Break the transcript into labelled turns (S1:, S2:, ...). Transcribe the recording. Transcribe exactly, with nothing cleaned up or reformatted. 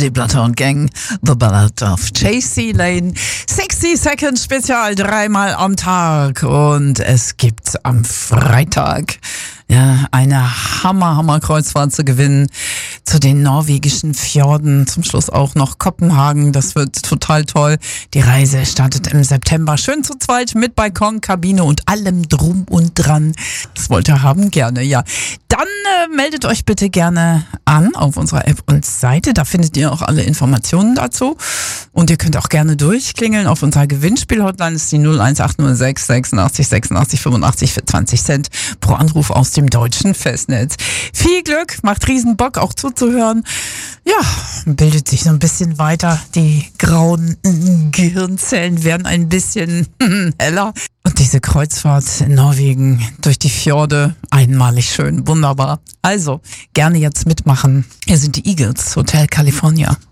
S1: Diplomat und Gang, The Ballad of Chasey Lane. sechzig Seconds Spezial, dreimal am Tag. Und es gibt am Freitag ja eine Hammer, Hammer Kreuzfahrt zu gewinnen zu den norwegischen Fjorden. Zum Schluss auch noch Kopenhagen. Das wird total toll. Die Reise startet im September. Schön zu zweit mit Balkon, Kabine und allem drum und dran. Das wollt ihr haben? Gerne, ja. Dann äh, meldet euch bitte gerne an auf unserer App und Seite. Da findet ihr auch alle Informationen dazu. Und ihr könnt auch gerne durchklingeln auf unserer Gewinnspiel-Hotline. Das ist die null eins acht null sechs sechsundachtzig sechsundachtzig fünfundachtzig für zwanzig Cent pro Anruf aus dem deutschen Festnetz. Viel Glück, macht riesen Bock auch zuzuhören. Ja, bildet sich so ein bisschen weiter. Die grauen Gehirnzellen werden ein bisschen heller. Und diese Kreuzfahrt in Norwegen durch die Fjorde, einmalig schön, wunderbar. Also, gerne jetzt mitmachen. Hier sind die Eagles, Hotel California.